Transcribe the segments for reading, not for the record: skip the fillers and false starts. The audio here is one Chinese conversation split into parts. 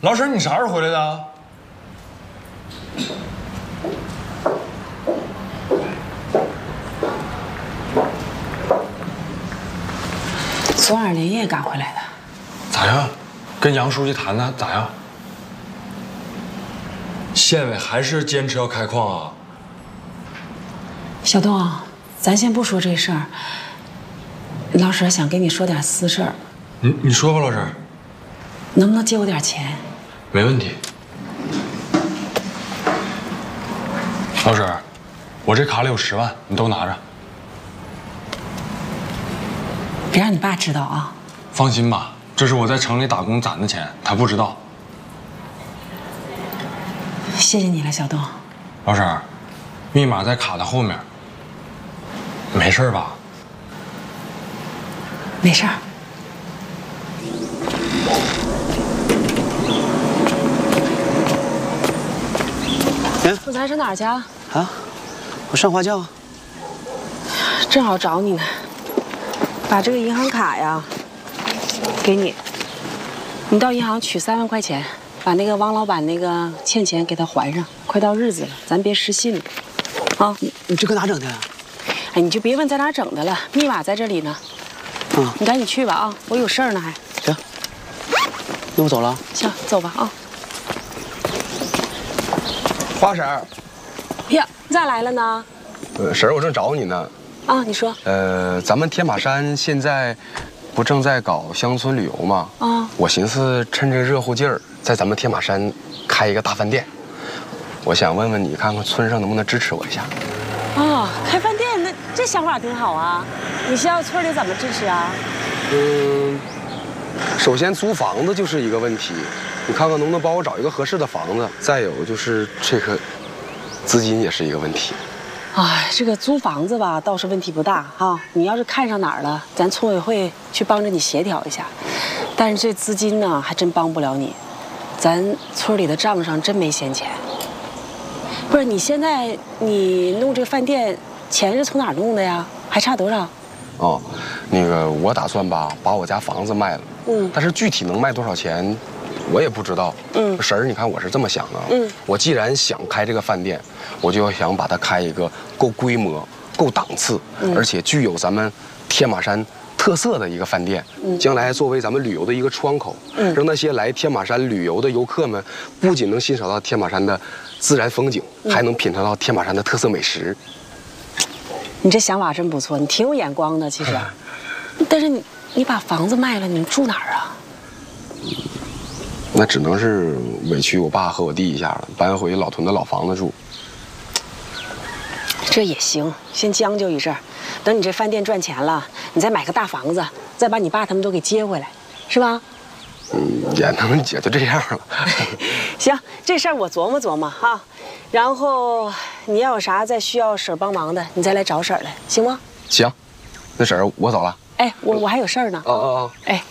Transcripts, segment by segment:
老婶，你啥时候回来的？ 昨晚连夜赶回来的。 咋样？跟杨书记谈谈咋样？县委还是坚持要开矿啊？ 小东，咱先不说这事儿。老婶想跟你说点私事儿。 你说吧，老婶。 能不能借我点钱？ 没问题。老婶，我这卡里有10万，你都拿着。 别让你爸知道啊！ 放心吧，这是我在城里打工攒的钱，他不知道。 谢谢你了，小东。 老婶，密码在卡的后面。没事吧？ 没事儿。我咱上哪儿去啊？ 啊，我上花轿。 正好找你呢。把这个银行卡呀，给你。你到银行取3万块钱，把那个汪老板那个欠钱给他还上。快到日子了，咱别失信了。啊， 你这搁哪整的？ 哎，你就别问在哪整的了，密码在这里呢。你赶紧去吧啊，我有事儿呢还。 行，那我走了。 行，走吧啊。 花婶儿。 呀，你咋来了呢？ 婶儿，我正找你呢。 啊，你说。 咱们天马山现在不正在搞乡村旅游吗？啊。我寻思趁这热乎劲儿，在咱们天马山开一个大饭店。我想问问你，看看村上能不能支持我一下？ 哦，开饭店，那这想法挺好啊。你需要村里怎么支持啊？ 首先租房子就是一个问题，你看看能不能帮我找一个合适的房子。再有就是这个资金也是一个问题。 哎，这个租房子吧，倒是问题不大哈。你要是看上哪儿了，咱村委会去帮着你协调一下。但是这资金呢，还真帮不了你。咱村里的账上真没闲钱。不是，你现在你弄这个饭店，钱是从哪儿弄的呀？还差多少？ 哦，那个我打算吧，把我家房子卖了。但是具体能卖多少钱，我也不知道。婶儿，你看我是这么想的。我既然想开这个饭店，我就要想把它开一个够规模、够档次，而且具有咱们天马山特色的一个饭店。将来作为咱们旅游的一个窗口，让那些来天马山旅游的游客们，不仅能欣赏到天马山的自然风景，还能品尝到天马山的特色美食。 你这想法真不错，你挺有眼光的，其实。但是你把房子卖了，你住哪儿啊？ 那只能是委屈我爸和我弟一下了，搬回老屯的老房子住。 这也行，先将就一阵儿，等你这饭店赚钱了，你再买个大房子，再把你爸他们都给接回来，是吧？ 也能也就这样了。 行，这事儿我琢磨琢磨哈。然后你要有啥再需要婶儿帮忙的，你再来找婶儿来，行吗？ 行，那婶儿我走了。 哎，我还有事儿呢。哎。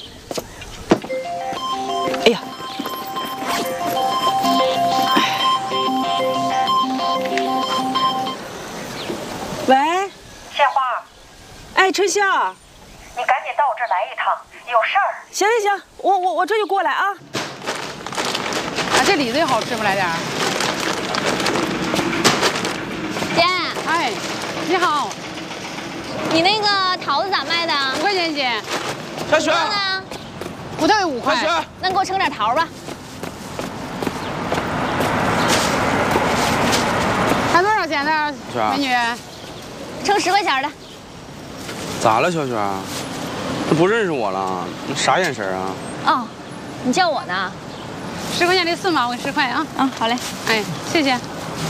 哎呀。喂。 鲜花。 哎，春香。 你赶紧到我这儿来一趟，有事儿。 行，我这就过来啊。 这李子也好吃不来点儿。 姐， 哎，你好。 你那个桃子咋卖的 ？5块钱一斤。 小雪呢？ 葡萄有5块。 小雪， 那你给我称点桃吧。 谈多少钱的，美女？ 称10块钱的。 咋了，小雪？这不认识我了？你啥眼神啊？ 哦，你叫我呢 ？10块钱的4毛，我给10块啊。 好嘞。 哎，谢谢。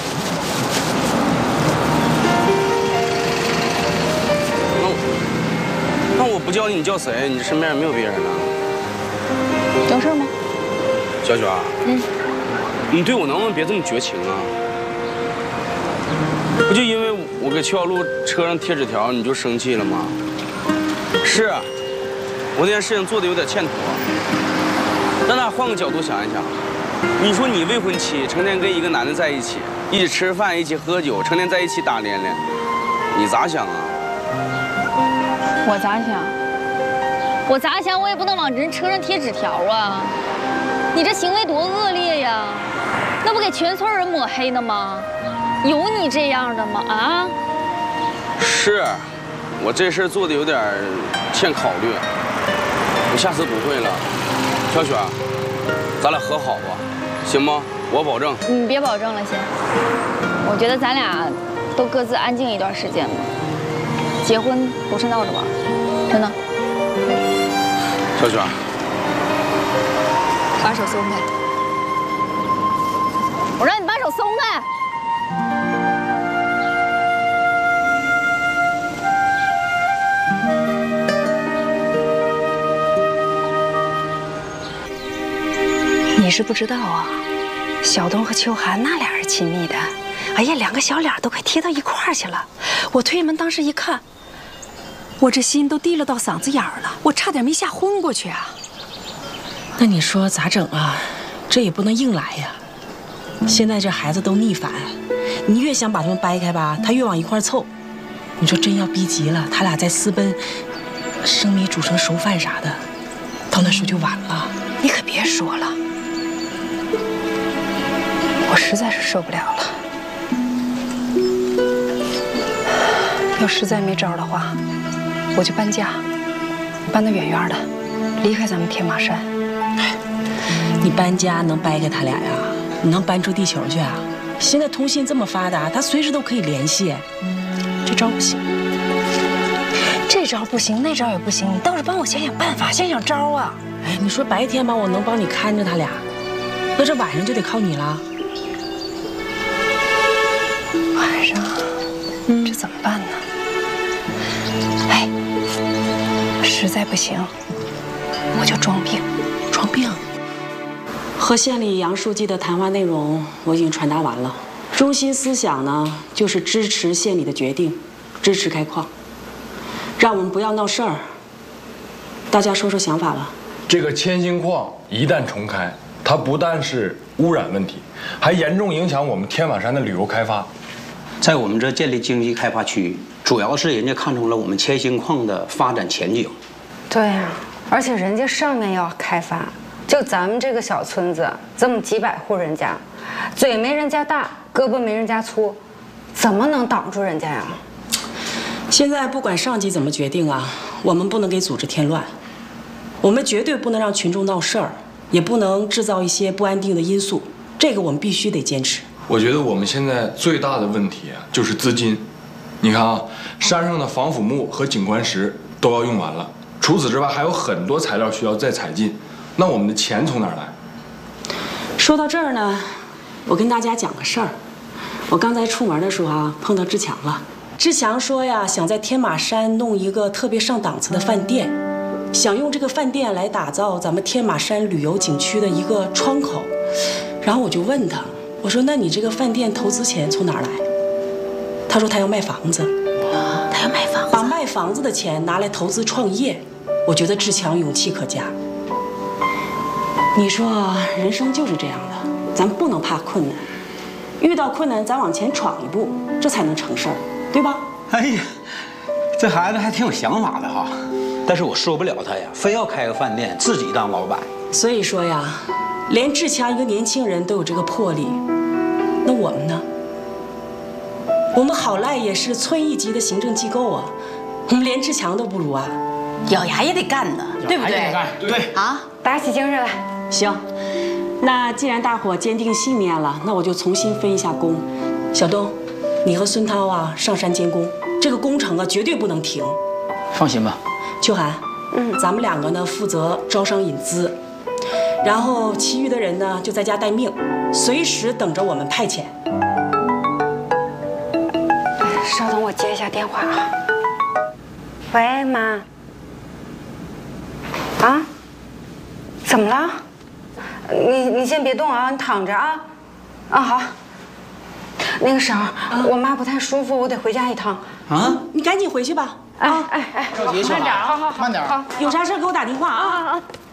那我不叫你，你叫谁？你身边也没有别人了。 有事吗？ 小雪，你对我能不能别这么绝情啊？不就因为我给邱小璐车上贴纸条，你就生气了吗？是，我那件事情做的有点欠妥。但咱换个角度想一想，你说你未婚妻成天跟一个男的在一起，一起吃饭，一起喝酒，成天在一起打连连，你咋想啊？ 我咋想？我也不能往人车上贴纸条啊。 你这行为多恶劣呀！那不给全村人抹黑呢吗？有你这样的吗？啊？ 是，我这事做的有点欠考虑，我下次不会了。小雪，咱俩和好吧，行吗？我保证。 你别保证了，先。我觉得咱俩都各自安静一段时间吧。结婚不是闹着玩，真的。 小雪， 把手松开！我让你把手松开！ 你是不知道啊，小东和秋寒那俩人亲密的，哎呀，两个小脸都快贴到一块儿去了。我推门当时一看，我这心都提了到嗓子眼儿了，我差点没吓昏过去啊。 那你说咋整啊？这也不能硬来呀。现在这孩子都逆反，你越想把他们掰开吧，他越往一块凑。你说真要逼急了，他俩再私奔，生米煮成熟饭啥的，到那时候就晚了。 你可别说了，我实在是受不了了。要实在没招的话，我就搬家，搬得远远的，离开咱们天马山。 你搬家能掰开他俩呀？你能搬出地球去啊？现在通信这么发达，他随时都可以联系。这招不行， 这招不行，那招也不行，你倒是帮我想想办法，想想招啊！ 哎，你说白天吧，我能帮你看着他俩，那这晚上就得靠你了。 晚上，这怎么办呢？哎，实在不行，我就装病。 装病？和县里杨书记的谈话内容我已经传达完了，中心思想呢就是支持县里的决定，支持开矿，让我们不要闹事儿。大家说说想法吧。 这个千星矿一旦重开，它不但是污染问题，还严重影响我们天马山的旅游开发。 在我们这建立经济开发区，主要是人家看中了我们千星矿的发展前景。 对呀，而且人家上面要开发，就咱们这个小村子这么几百户人家，嘴没人家大，胳膊没人家粗，怎么能挡住人家呀？ 现在不管上级怎么决定啊，我们不能给组织添乱，我们绝对不能让群众闹事儿，也不能制造一些不安定的因素，这个我们必须得坚持。 我觉得我们现在最大的问题啊，就是资金。你看啊，山上的防腐木和景观石都要用完了，除此之外还有很多材料需要再采进，那我们的钱从哪儿来？ 说到这儿呢，我跟大家讲个事儿。我刚才出门的时候啊，碰到志强了。志强说呀，想在天马山弄一个特别上档次的饭店，想用这个饭店来打造咱们天马山旅游景区的一个窗口。然后我就问他，我说那你这个饭店投资钱从哪儿来？他说他要卖房子。 他要卖房子， 把卖房子的钱拿来投资创业。我觉得志强勇气可嘉。你说人生就是这样的，咱不能怕困难，遇到困难咱往前闯一步，这才能成事儿，对吧？ 哎呀，这孩子还挺有想法的哈，但是我说不了他呀，非要开个饭店自己当老板。 所以说呀，连志强一个年轻人都有这个魄力，那我们呢？我们好赖也是村一级的行政机构啊，我们连志强都不如啊， 咬牙也得干呢，对不对？ 对啊，打起精神来。 行，那既然大伙坚定信念了，那我就重新分一下工。小东，你和孙涛啊上山监工，这个工程啊绝对不能停。 放心吧。 秋寒，咱们两个呢负责招商引资，然后其余的人呢就在家待命，随时等着我们派遣。 稍等，我接一下电话啊。喂，妈。啊？怎么了？你先别动啊，你躺着啊。啊好。那个婶儿，我妈不太舒服，我得回家一趟。 啊？你赶紧回去吧。 哎， 着急，慢点，好， 有啥事给我打电话啊。